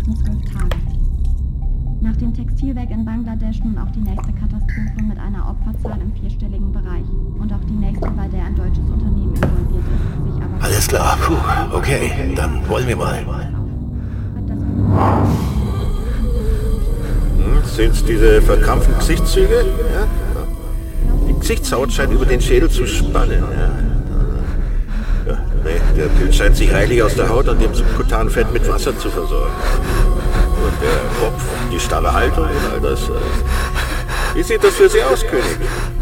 nächsten 12 Tage. Nach dem Textilwerk in Bangladesch nun auch die nächste Katastrophe mit einer Opferzahl im 4-stelligen Bereich. Und auch die nächste, bei der ein deutsches Unternehmen involviert ist, sich aber... Alles klar, puh, okay, dann wollen wir mal. Sind's diese verkrampften Gesichtszüge? Ja? Die Gesichtshaut scheint über den Schädel zu spannen. Ja, nee, der Pilz scheint sich reichlich aus der Haut und dem subkutanen Fett mit Wasser zu versorgen. Und der Kopf, die starre Haltung und all das. Wie sieht das für Sie aus, König?